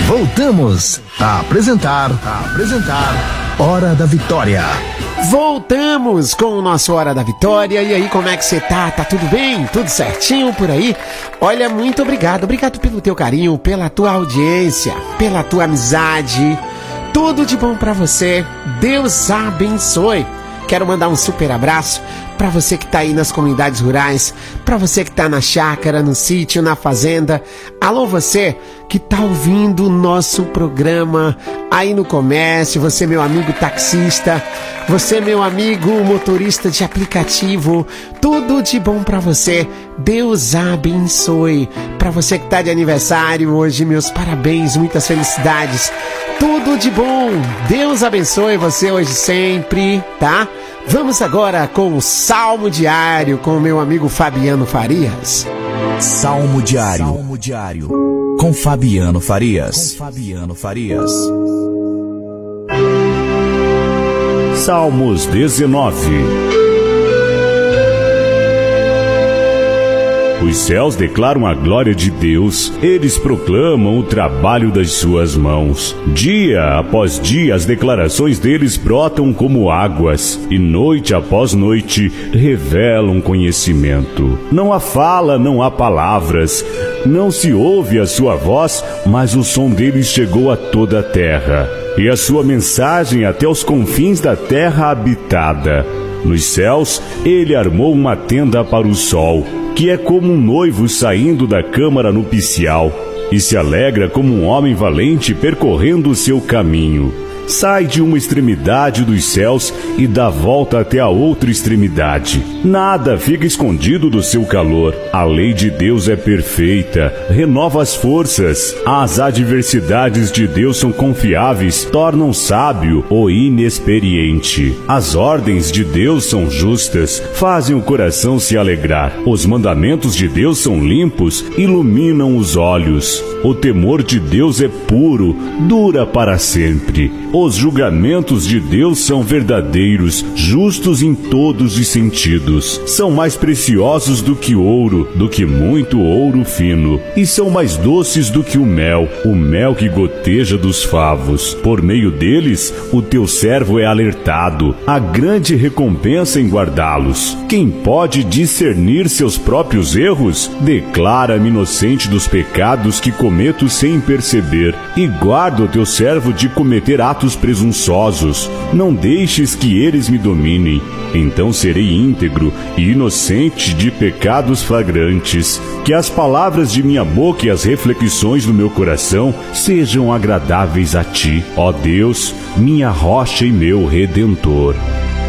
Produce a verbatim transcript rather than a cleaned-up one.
Voltamos a apresentar, a apresentar Hora da Vitória. Voltamos com o nosso Hora da Vitória. E aí, como é que você tá? Tá tudo bem? Tudo certinho por aí? Olha, muito obrigado. Obrigado pelo teu carinho, pela tua audiência, pela tua amizade. Tudo de bom pra você. Deus abençoe. Quero mandar um super abraço para você que tá aí nas comunidades rurais, para você que tá na chácara, no sítio, na fazenda. Alô, você que tá ouvindo o nosso programa aí no comércio, você meu amigo taxista, você meu amigo motorista de aplicativo, tudo de bom para você. Deus abençoe. Para você que tá de aniversário hoje, meus parabéns, muitas felicidades. Tudo de bom. Deus abençoe você hoje sempre, tá? Vamos agora com o Salmo Diário com o meu amigo Fabiano Farias. Salmo Diário. Salmo Diário. Com Fabiano Farias. Com Fabiano Farias. Salmos dezenove. Os céus declaram a glória de Deus, eles proclamam o trabalho das suas mãos. Dia após dia as declarações deles brotam como águas, e noite após noite revelam conhecimento. Não há fala, não há palavras, não se ouve a sua voz, mas o som deles chegou a toda a terra, e a sua mensagem até os confins da terra habitada. Nos céus, ele armou uma tenda para o sol, que é como um noivo saindo da câmara nupcial, e se alegra como um homem valente percorrendo o seu caminho. Sai de uma extremidade dos céus e dá volta até a outra extremidade. Nada fica escondido do seu calor. A lei de Deus é perfeita, renova as forças. As adversidades de Deus são confiáveis, tornam sábio o inexperiente. As ordens de Deus são justas, fazem o coração se alegrar. Os mandamentos de Deus são limpos, iluminam os olhos. O temor de Deus é puro, dura para sempre. Os julgamentos de Deus são verdadeiros, justos em todos os sentidos. São mais preciosos do que ouro, do que muito ouro fino. E são mais doces do que o mel, o mel que goteja dos favos. Por meio deles, o teu servo é alertado. Há grande recompensa em guardá-los. Quem pode discernir seus próprios erros? Declara-me inocente dos pecados que cometo sem perceber. E guarda o teu servo de cometer atos presunçosos. Não deixes que eles me dominem. Então serei íntegro e inocente de pecados flagrantes. Que as palavras de minha boca e as reflexões do meu coração sejam agradáveis a ti, ó Deus, minha rocha e meu redentor.